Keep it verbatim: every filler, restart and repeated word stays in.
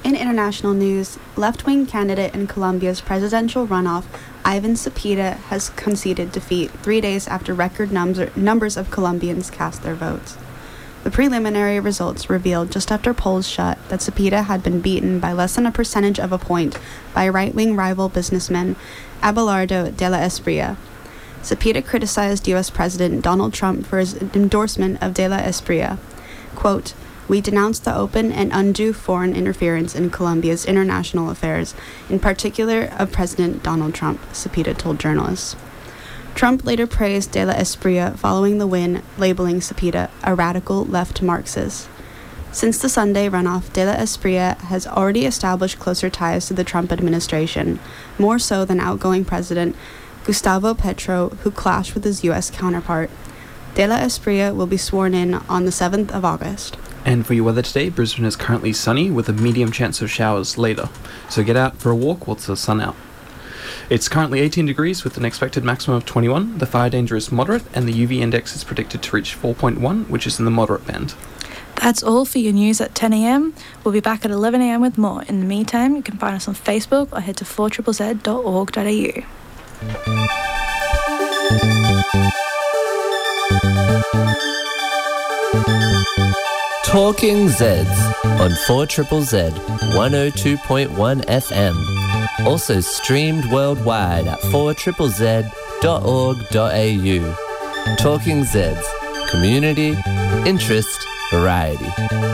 In international news, left-wing candidate in Colombia's presidential runoff, Ivan Cepeda, has conceded defeat three days after record nums- numbers of Colombians cast their votes. The preliminary results revealed just after polls shut that Cepeda had been beaten by less than a percentage of a point by right-wing rival businessman Abelardo de la Espriella. Cepeda criticized U S President Donald Trump for his endorsement of de la Espriella. Quote, "We denounce the open and undue foreign interference in Colombia's international affairs, in particular of President Donald Trump," Cepeda told journalists. Trump later praised de la Espriella following the win, labeling Cepeda a radical left Marxist. Since the Sunday runoff, de la Espriella has already established closer ties to the Trump administration, more so than outgoing President Gustavo Petro, who clashed with his U S counterpart. De la Espriella will be sworn in on the seventh of August. And for your weather today, Brisbane is currently sunny with a medium chance of showers later. So get out for a walk whilst the sun out. It's currently eighteen degrees with an expected maximum of twenty-one. The fire danger is moderate and the U V index is predicted to reach four point one, which is in the moderate band. That's all for your news at ten a.m. We'll be back at eleven a.m. with more. In the meantime, you can find us on Facebook or head to four z z dot org dot a u. Talking Zeds on four Z Z Z one oh two point one F M. Also streamed worldwide at four z z z dot org dot a u. Talking Zeds. Community, interest, variety.